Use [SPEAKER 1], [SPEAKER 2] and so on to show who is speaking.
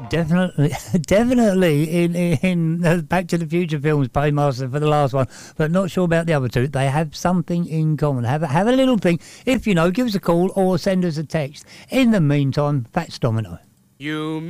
[SPEAKER 1] Definitely, definitely in Back to the Future films, Paymaster for the last one, but not sure about the other two. They have something in common. Have a little thing. If you know, give us a call or send us a text. In the meantime, Fats Domino.
[SPEAKER 2] You